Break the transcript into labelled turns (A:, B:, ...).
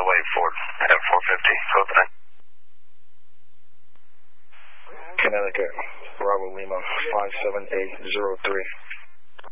A: the way, Ford. At 450, code 9.
B: Connecticut, Bravo Lima, 57803.